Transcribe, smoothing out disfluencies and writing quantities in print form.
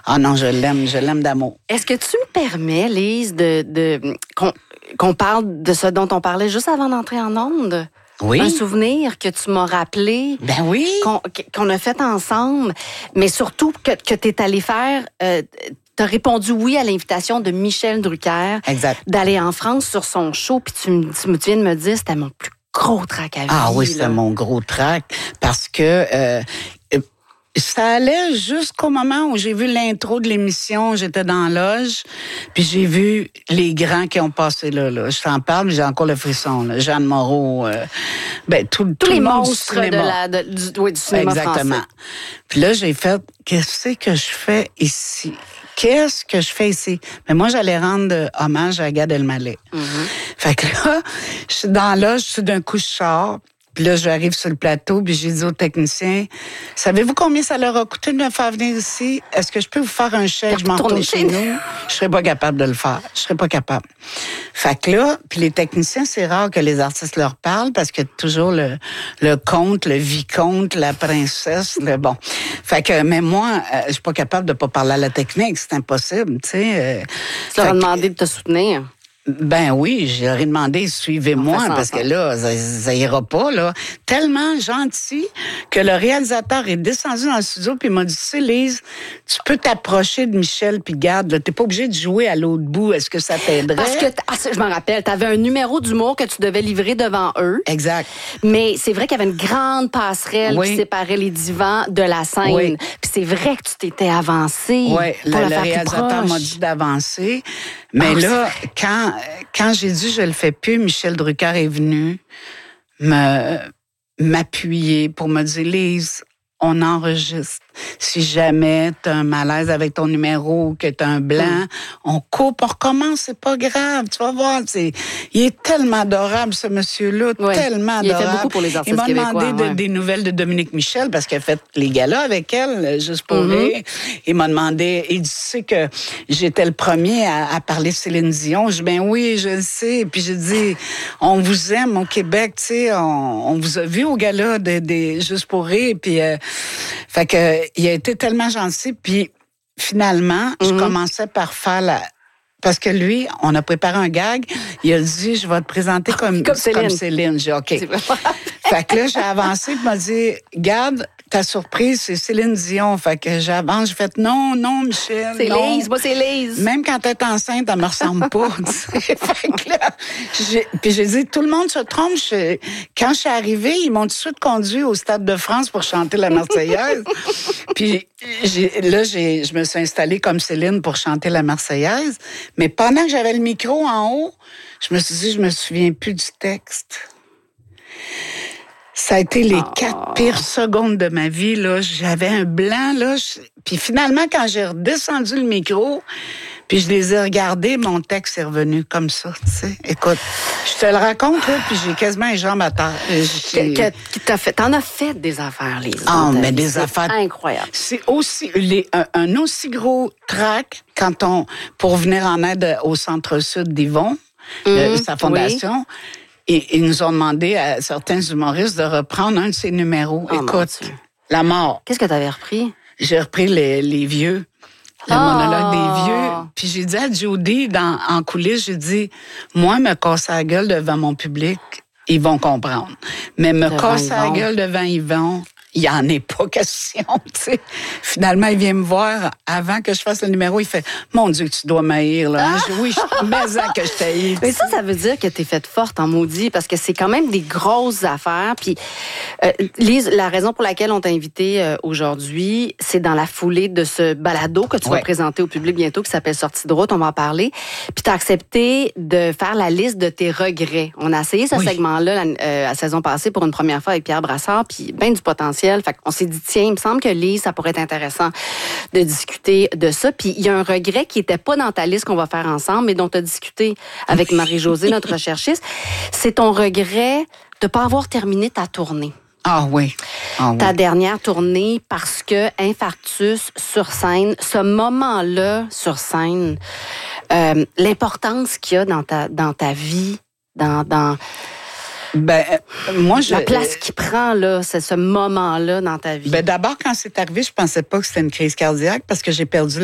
Ah non, je l'aime d'amour. Est-ce que tu me permets, Lise, qu'on parle de ce dont on parlait juste avant d'entrer en onde? Oui. Un souvenir que tu m'as rappelé. Ben oui. Qu'on a fait ensemble, mais surtout que tu es allé faire... tu as répondu oui à l'invitation de Michel Drucker. Exact. D'aller en France sur son show, puis tu viens de me dire c'était mon plus gros trac à vie. Ah oui, c'était mon gros trac, parce que... ça allait jusqu'au moment où j'ai vu l'intro de l'émission, j'étais dans la loge, puis j'ai vu les grands qui ont passé là. Je t'en parle, mais j'ai encore le frisson. Là. Jeanne Moreau, tous les le monde monstres du cinéma. du cinéma Exactement. français. Puis là, j'ai fait, qu'est-ce que je fais ici? Qu'est-ce que je fais ici? Mais moi, j'allais rendre hommage à Gad Elmaleh. Fait que là, je suis dans la loge, tout d'un coup, je sors. Puis là, j'arrive sur le plateau, puis j'ai dit au technicien, savez-vous combien ça leur a coûté de me faire venir ici? Est-ce que je peux vous faire un chèque? Je m'en retourne chez nous. Je serais pas capable de le faire. Je serais pas capable. Fait que là, puis les techniciens, c'est rare que les artistes leur parlent parce que toujours le comte, le vicomte, la princesse, le bon. Fait que, mais moi, je suis pas capable de pas parler à la technique. C'est impossible, tu sais. Tu leur as demandé de te soutenir. Ben oui, j'aurais demandé, suivez-moi, parce que là, ça ira pas, là. Tellement gentil que le réalisateur est descendu dans le studio puis il m'a dit, tu sais, Lise, tu peux t'approcher de Michel puis garde, là, t'es pas obligé de jouer à l'autre bout. Est-ce que ça t'aiderait? Parce que, je m'en rappelle, t'avais un numéro d'humour que tu devais livrer devant eux. Exact. Mais c'est vrai qu'il y avait une grande passerelle qui séparait les divans de la scène. Oui. Puis c'est vrai que tu t'étais avancé. Oui, le réalisateur m'a dit d'avancer. Mais là, quand j'ai dit je le fais plus, Michel Drucker est venu m'appuyer pour me dire, Lise, on enregistre. Si jamais tu as un malaise avec ton numéro, que tu as un blanc, on coupe, on recommence, c'est pas grave. Tu vas voir, il est tellement adorable, ce monsieur-là, tellement adorable. Il a fait beaucoup pour les artistes québécois. Il m'a demandé des nouvelles de Dominique Michel, parce qu'elle a fait les galas avec elle, juste pour rire. Il m'a demandé, il dit, tu sais que j'étais le premier à parler de Céline Dion. Je dis, ben oui, je le sais. Puis j'ai dit, on vous aime au Québec, tu sais, on vous a vu au gala juste pour rire. Puis, fait que, il a été tellement gentil, puis finalement, je commençais par faire parce que lui, on a préparé un gag, il a dit, je vais te présenter comme Céline. J'ai dit, OK. Fait que là, j'ai avancé, puis il m'a dit, garde, ta surprise, c'est Céline Dion. Fait que j'avance, j'ai fait, non, Michel, c'est non. Lise, moi, c'est Lise. Même quand elle est enceinte, elle me ressemble pas. Fait que là, puis j'ai dit, tout le monde se trompe. Quand je suis arrivée, ils m'ont tout de suite conduit au Stade de France pour chanter la Marseillaise. Puis je me suis installée comme Céline pour chanter la Marseillaise. Mais pendant que j'avais le micro en haut, je me suis dit, je me souviens plus du texte. Ça a été les 4 pires secondes de ma vie, là. J'avais un blanc, là. Puis finalement, quand j'ai redescendu le micro, puis je les ai regardés, mon texte est revenu comme ça, tu sais. Écoute, je te le raconte, là, puis j'ai quasiment les jambes à terre. T'en as fait des affaires, Lise. Ah, mais des affaires incroyables. C'est aussi un aussi gros trac pour venir en aide au Centre-Sud d'Yvon, sa fondation. Oui. Et ils nous ont demandé à certains humoristes de reprendre un de ses numéros. Écoute, la mort. Qu'est-ce que tu avais repris? J'ai repris les vieux, le monologue des vieux. Puis j'ai dit à Judy, en coulisses, j'ai dit, moi, me casser la gueule devant mon public, ils vont comprendre. Mais me casser la gueule devant Yvon, il n'y en est pas question, tu sais. Finalement, il vient me voir avant que je fasse le numéro. Il fait, mon Dieu, tu dois m'haïr, là. Je dis, oui, mais que je t'haïs. Mais ça veut dire que t'es faite forte en maudit, parce que c'est quand même des grosses affaires. Puis, Lise, la raison pour laquelle on t'a invité aujourd'hui, c'est dans la foulée de ce balado que tu vas présenter au public bientôt, qui s'appelle Sortie de route, on va en parler. Puis t'as accepté de faire la liste de tes regrets. On a essayé ce segment-là la saison passée pour une première fois avec Pierre Brassard, puis ben du potentiel. Fait qu'on s'est dit, tiens, il me semble que Lise, ça pourrait être intéressant de discuter de ça. Puis il y a un regret qui n'était pas dans ta liste qu'on va faire ensemble, mais dont tu as discuté avec Marie-Josée, notre recherchiste. C'est ton regret de ne pas avoir terminé ta tournée. Ah oui. Ta dernière tournée, parce que infarctus sur scène, ce moment-là sur scène, l'importance qu'il y a dans ta vie, dans moi, la place qu'il prend, là, c'est ce moment-là dans ta vie. D'abord, quand c'est arrivé, je pensais pas que c'était une crise cardiaque parce que j'ai perdu